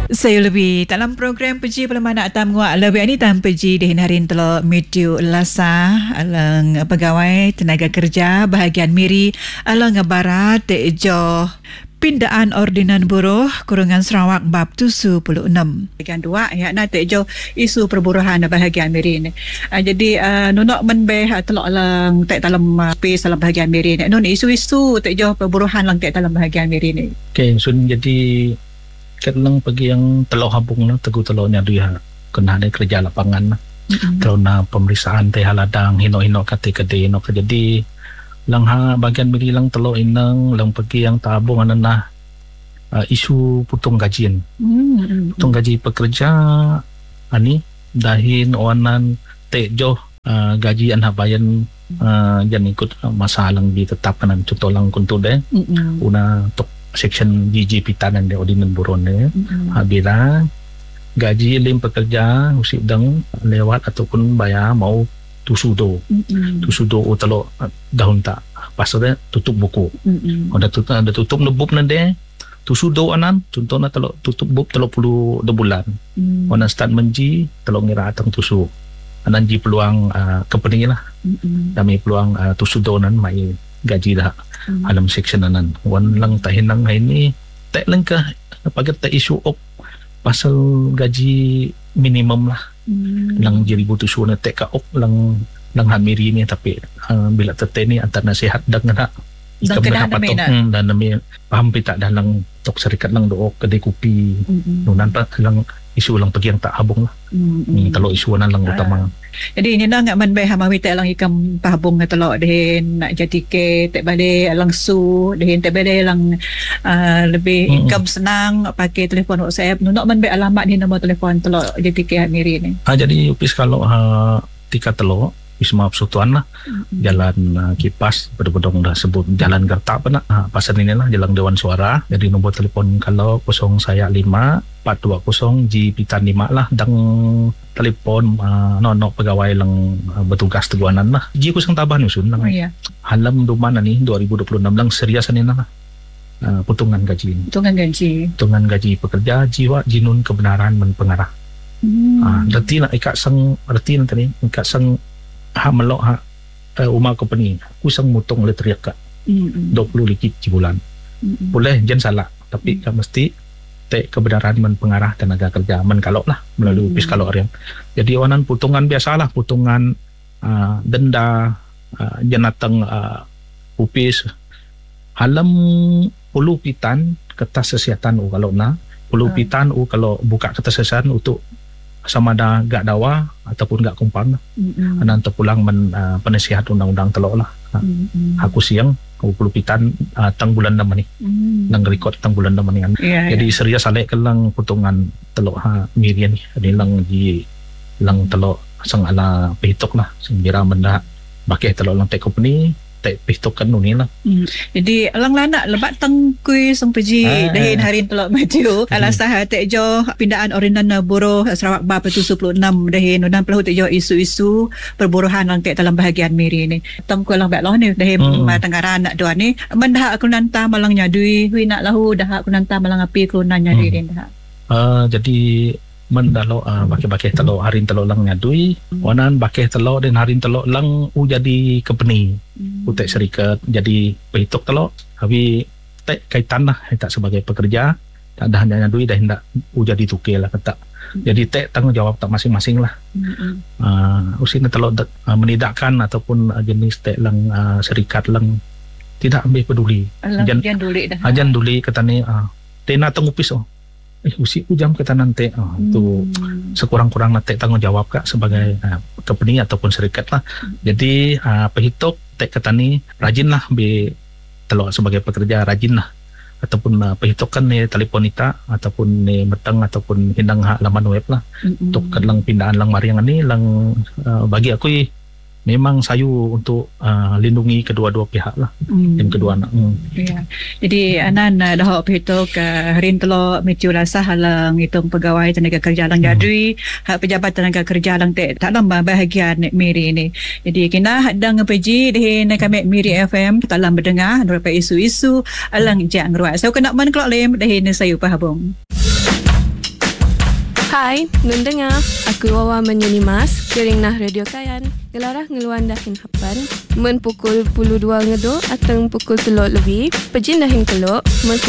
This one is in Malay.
Saya lebih dalam program peji pelemanak atam nguak lebih ni tam peji di hinarin telo medio lasa alang pegawai tenaga kerja bahagian miri alang barat jo pindaan ordinan buruh kurungan Sarawak bab 76 bahagian 2 ya na jo isu perburuhan bahagian miri ni. Jadi nunok menbeh telok lang tek dalam pes dalam bahagian miri ni. Nun isu-isu jo perburuhan lang tek dalam bahagian miri ni. Okay, sun jadi kadang pergi yang telok habung na teguh teloknya dia kena ada kerja lapangan na. Terus na pemeriksaan teh haladang hino-hino kate-kate hino jadi lang ha bagian miri lang telok inang lang pergi yang tabung anana isu putung gajian. Putung gaji pekerja ani dahin oanan teh jo gaji an habayan jan ikut masalah ditetapkan contoh lang kuntu deh una tok section GG pitanan de ordinan buron ne habila gaji lim pekerja usip dang lewat ataupun bayar mau tusudo telo dahun tak pasal tutup buku ada tutup nebub nande tusudo anan contohna telo tutup bub 30 bulan ona start menji telo ngira atang tusu anan ji peluang company lah dami peluang tusudo nan mai gaji dah alam section anan wan lang tahinang ini tek lang ka pagat ta isu op pasal gaji minimum lah lang jeribu tusu na tek ka op lang hamiri ni tapi bila tete ni antara nasihat dengan hak ikam na patong dan nami paham pita dalang tok serikat lang dook kedai kopi nunan pa lang isu lang pergi yang tak habung lah telo isu nan lang utama. Jadi ini na nga man bay hamawi te lang ikam pahabong nga telo dehin nak jadi ke tek balik lang su dehin tek balik lang lebih ikam senang pakai telefon WhatsApp nunok man bay alamat ni nombor telefon telo jadi ke miri ni. Jadi upis kalau tika telo Wisma Persatuan lah jalan Kipas bedong dah sebut jalan Gertak pernah pasal ini lah jalan Dewan Suara. Jadi nombor telefon kalau 0 saya 5 420 G Pitan 5 lah dan telefon nonok pegawai lang bertugas teguanan lah G kusang tabah ni sun lang halam duman ni 2026 lang serius ni lah potongan gaji pekerja jiwa jinun kebenaran menpengarah reti nak ikat sang reti nanti ni ikat sang melok umar company kusang mutong le teriak kak 20 likit cibulan boleh jen salah tapi kan mesti tek kebenaran menpengarah tenaga kerja menkalok lah melalui piskalok arian jadi wanan putungan biasalah putungan denda jenatang upis halam puluh pitan kertas kesihatan kalau na puluh pitan kalau buka kertas kesihatan untuk sama ada gak dawa ataupun gak kumpan nanti pulang penasihat undang-undang telok lah aku siang 20 pitan tang bulan nama ni nang record tang bulan nama ni jadi serius salek kelang potongan telok mirian ni ada lang di lang telok sang ala pitok lah sembira benda pakai telok lang tek company tek pitok kan ni lah jadi lang lana lebat tangkui sang peji dahin harin telok maju alasah tek jo pindaan ordinan buruh Sarawak bab 76 dahin udan pelahu tek jo isu-isu perburuhan lang tek dalam bahagian miri ni tangkui lang bak loh ni dahin Tenggara nak dua ni mendah aku nanta malang nyadui hui nak lahu dah aku nanta malang api kelunan nyadui din dah jadi mendalo bakeh-bakeh telok harin telok lang nyadui wanan bakeh telok dan harin telok lang jadi company utek serikat jadi pehitok telok tapi tek kaitan lah tak sebagai pekerja tak dah nyadui dah hendak jadi tuke lah ketak jadi tek tanggungjawab tak masing-masing lah usin telok menidakkan ataupun jenis tek lang serikat lang tidak ambil peduli ajan duli katani tena tengupis usi ujam kata nanti tu sekurang-kurang nanti tanggungjawab kak sebagai company ataupun serikat lah jadi pehitok tek kata ni rajin lah be telok sebagai pekerja rajin lah ataupun pehitok kan ni teleponita ataupun ni metang ataupun hindang laman web lah untuk kadang pindaan lang mariangan ni lang bagi aku memang sayu untuk lindungi kedua-dua pihak lah yang kedua anak jadi anan dah pehitok harin telok metiu lasah halang hitung pegawai tenaga kerja lang jadui hak pejabat tenaga kerja lang tak dalam bahagian miri ni jadi kena hadang peji dehin kami miri FM dalam berdengar beberapa isu-isu alang jang ruat saya kena man kelok lem dehin sayu pahabong Hai, nun dengar. Aku Wawa menyeni mas, kering nah radio kayan. Gelarah ngeluan dahin hapan. Men pukul 12 ngedo atau pukul 3 lebih. Pejin dahin kelok. Men